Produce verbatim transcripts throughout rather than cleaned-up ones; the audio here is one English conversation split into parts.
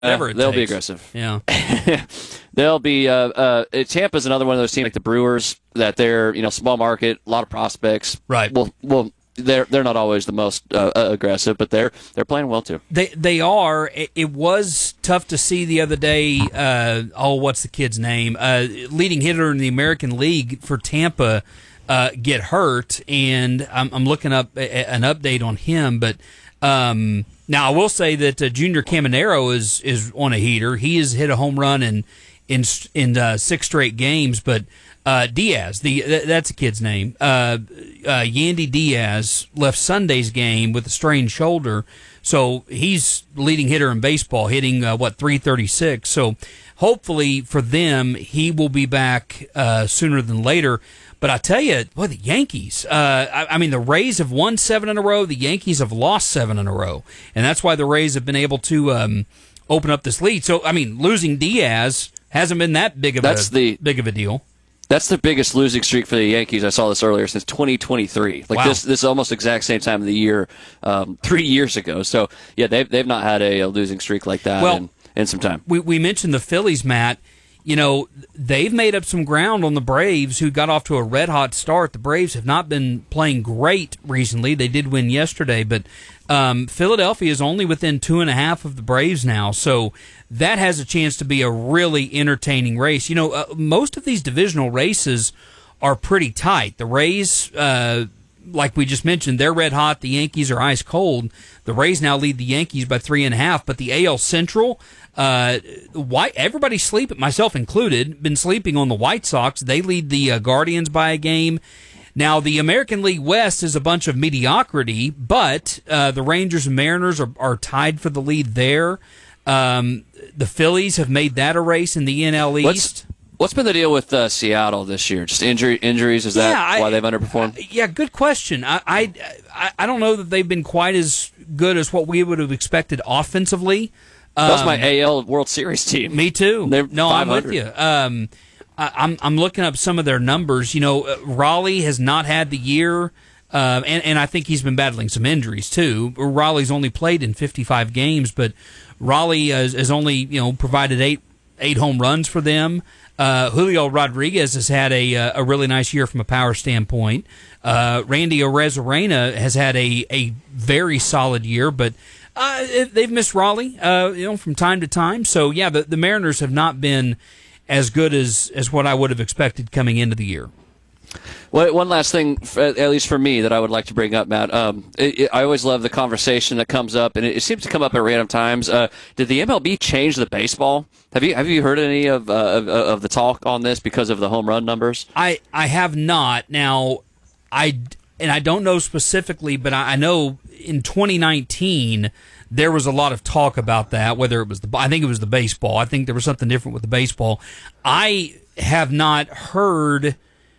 whatever it they'll takes. be aggressive. Yeah. They'll be. Uh, uh, Tampa's another one of those teams like the Brewers that they're you know small market, a lot of prospects. Right. Well, well, they're they're not always the most uh, uh, aggressive, but they're they're playing well too. They they are. It, it was tough to see the other day. Uh, oh, what's the kid's name? Uh, leading hitter in the American League for Tampa uh, get hurt, and I'm, I'm looking up a, an update on him. But um, now I will say that uh, Junior Caminero is is on a heater. He has hit a home run in in in uh, six straight games, but. Uh, Diaz, the that's a kid's name. Uh, uh, Yandy Diaz left Sunday's game with a strained shoulder, so he's leading hitter in baseball, hitting uh, what three thirty-six. So hopefully for them, he will be back uh, sooner than later. But I tell you, boy, the Yankees. Uh, I, I mean, the Rays have won seven in a row. The Yankees have lost seven in a row, and that's why the Rays have been able to um, open up this lead. So I mean, losing Diaz hasn't been that big of that's a the, big of a deal. That's the biggest losing streak for the Yankees. I saw this earlier since twenty twenty-three. Like wow. this, this is almost exact same time of the year, um, three years ago. So yeah, they've they've not had a, a losing streak like that well, in, in some time. We we mentioned the Phillies, Matt. You know, they've made up some ground on the Braves, who got off to a red-hot start. The Braves have not been playing great recently. They did win yesterday, but um, Philadelphia is only within two and a half of the Braves now, so that has a chance to be a really entertaining race. You know, uh, most of these divisional races are pretty tight. The Rays, uh, like we just mentioned, they're red-hot. The Yankees are ice-cold. The Rays now lead the Yankees by three and a half, but the A L Central... Uh, why everybody's sleeping, myself included, been sleeping on the White Sox. They lead the uh, Guardians by a game. Now, the American League West is a bunch of mediocrity, but uh, the Rangers and Mariners are, are tied for the lead there. Um, the Phillies have made that a race in the N L East. What's, what's been the deal with uh, Seattle this year? Just injury injuries? Is that yeah, why I, they've underperformed? Uh, yeah, good question. I, I I don't know that they've been quite as good as what we would have expected offensively. That was my Um, A L World Series team. Me too. They're no, I'm with five hundred. you. Um, I, I'm I'm looking up some of their numbers. You know, uh, Raleigh has not had the year, uh, and and I think he's been battling some injuries too. Raleigh's only played in fifty-five games, but Raleigh has, has only you know provided eight eight home runs for them. Uh, Julio Rodriguez has had a a really nice year from a power standpoint. Uh, Randy Arozarena has had a a very solid year, but. Uh, they've missed Raleigh, uh, you know, from time to time. So yeah, the, the Mariners have not been as good as, as what I would have expected coming into the year. Well, one last thing, at least for me, that I would like to bring up, Matt. Um, it, it, I always love the conversation that comes up, and it, it seems to come up at random times. Uh, did the M L B change the baseball? Have you have you heard any of, uh, of of the talk on this because of the home run numbers? I, I have not. Now, I and I don't know specifically, but I, I know in twenty nineteen there was a lot of talk about that. Whether it was the, I think it was the baseball. I think there was something different with the baseball. I have not heard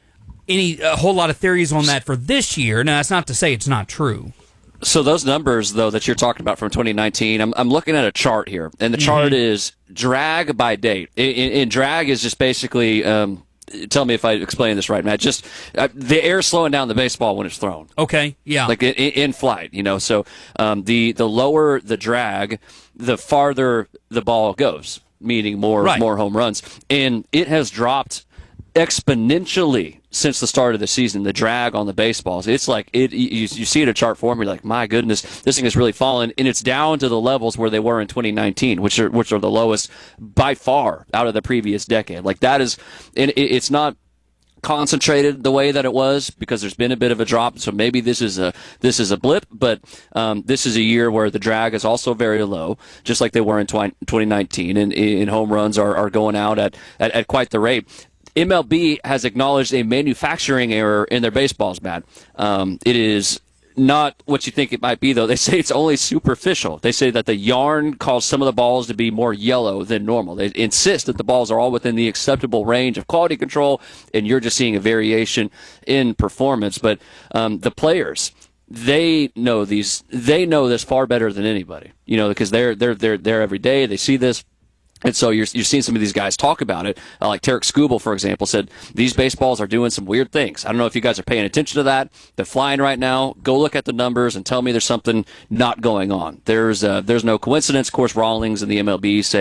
any a whole lot of theories on that for this year. Now, that's not to say it's not true. So those numbers, though, that you're talking about from twenty nineteen, I'm, I'm looking at a chart here, and the mm-hmm. chart is drag by date. And drag is just basically, um, tell me if I explain this right, Matt, just uh, the air slowing down the baseball when it's thrown. Okay, yeah. Like in, in flight, you know. So um, the, the lower the drag, the farther the ball goes, meaning more right. more home runs. And it has dropped exponentially since the start of the season, the drag on the baseballs. It's like, it. you, you see it in a chart form, you're like, my goodness, this thing has really fallen, and it's down to the levels where they were in twenty nineteen, which are which are the lowest by far out of the previous decade. Like that is, and it, it's not concentrated the way that it was because there's been a bit of a drop, so maybe this is a this is a blip, but um, this is a year where the drag is also very low, just like they were in twenty nineteen, and, and home runs are, are going out at, at, at quite the rate. M L B has acknowledged a manufacturing error in their baseballs, Matt. Um, it is not what you think it might be, though. They say it's only superficial. They say that the yarn caused some of the balls to be more yellow than normal. They insist that the balls are all within the acceptable range of quality control, and you're just seeing a variation in performance. But um, the players, they know these. They know this far better than anybody, you know, because they're they're they're there every day. They see this. And so you're, you're seeing some of these guys talk about it. Uh, like Tarek Skubal, for example, said, these baseballs are doing some weird things. I don't know if you guys are paying attention to that. They're flying right now. Go look at the numbers and tell me there's something not going on. There's uh, there's no coincidence. Of course, Rawlings and the M L B say